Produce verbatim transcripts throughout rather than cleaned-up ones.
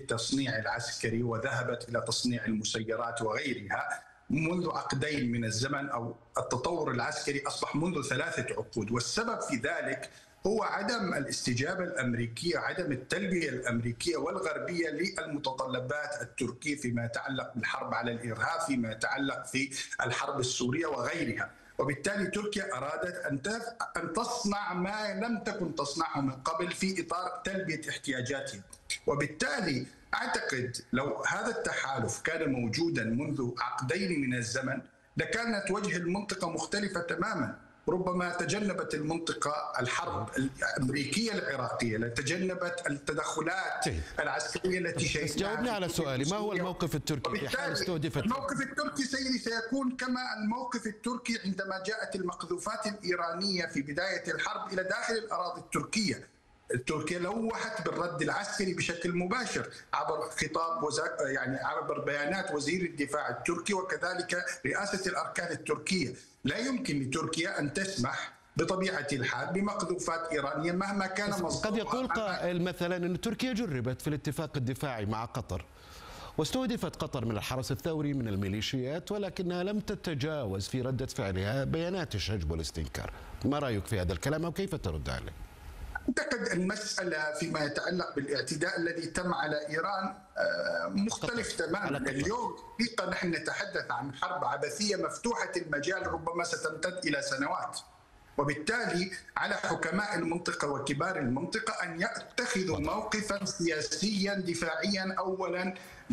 التصنيع العسكري وذهبت إلى تصنيع المسيرات وغيرها منذ عقدين من الزمن، أو التطور العسكري أصبح منذ ثلاثة عقود. والسبب في ذلك هو عدم الاستجابة الأمريكية، عدم التلبية الأمريكية والغربية للمتطلبات التركية فيما يتعلق بالحرب على الإرهاب، فيما يتعلق في الحرب السورية وغيرها. وبالتالي تركيا أرادت أن تصنع ما لم تكن تصنعه من قبل في إطار تلبية احتياجاتها. وبالتالي أعتقد لو هذا التحالف كان موجودا منذ عقدين من الزمن لكانت وجه المنطقة مختلفة تماما. ربما تجنبت المنطقة الحرب الأمريكية العراقية، لتجنبت التدخلات العسكرية التي شهدناها. جاوبني على سؤالي، ما هو الموقف التركي في حال استهدفت؟ الموقف التركي سيدي سيكون كما الموقف التركي عندما جاءت المقذوفات الإيرانية في بداية الحرب إلى داخل الأراضي التركية. تركيا لوحت بالرد العسكري بشكل مباشر عبر خطاب وزا... يعني عبر بيانات وزير الدفاع التركي وكذلك رئاسة الأركان التركية. لا يمكن لتركيا أن تسمح بطبيعة الحال بمقذوفات إيرانية مهما كان مصدرها. قد يقول قائل مثلا أن تركيا جربت في الاتفاق الدفاعي مع قطر واستهدفت قطر من الحرس الثوري من الميليشيات، ولكنها لم تتجاوز في ردة فعلها بيانات الشجب والاستنكار. ما رأيك في هذا الكلام أو كيف ترد عليه؟ أعتقد المسألة فيما يتعلق بالاعتداء الذي تم على إيران مختلف تماما. اليوم حقيقة نحن نتحدث عن حرب عبثية مفتوحة المجال ربما ستمتد إلى سنوات، وبالتالي على حكماء المنطقة وكبار المنطقة أن يتخذوا موقفا سياسيا دفاعيا أولا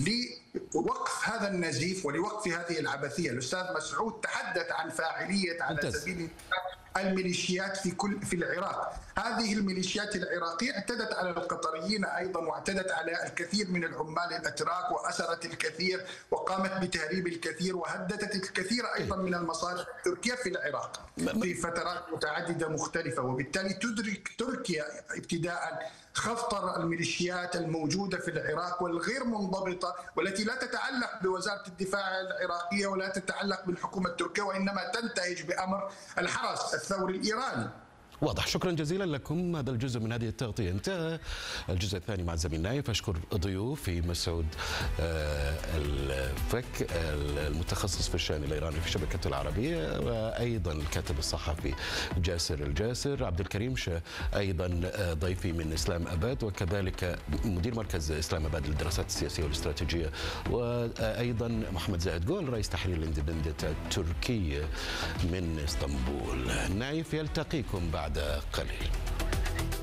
لوقف هذا النزيف ولوقف هذه العبثية. الأستاذ مسعود تحدث عن فاعلية على سبيل الميليشيات في كل في العراق. هذه الميليشيات العراقية اعتدت على القطريين أيضا، واعتدت على الكثير من العمال الأتراك وأسرت الكثير وقامت بتهريب الكثير وهددت الكثير أيضا من المصالح التركية في العراق في فترات متعددة مختلفة. وبالتالي تدرك تركيا ابتداء خفض الميليشيات الموجودة في العراق والغير منضبطة والتي لا تتعلق بوزارة الدفاع العراقية ولا تتعلق بالحكومة التركية، وإنما تنتهج بأمر الحرس الثوري الإيراني. واضح. شكرا جزيلا لكم. هذا الجزء من هذه التغطية انتهى. الجزء الثاني مع الزميل نايف. أشكر ضيوفي مسعود الفك المتخصص في الشأن الإيراني في شبكة العربية، وأيضا الكاتب الصحفي جاسر الجاسر، عبد الكريم شاه أيضا ضيفي من إسلام أباد، وكذلك مدير مركز إسلام أباد للدراسات السياسية والاستراتيجية، وأيضا محمد زاهد جول رئيس تحرير الاندبندنت التركية من اسطنبول. نايف يلتقيكم بعد قليل.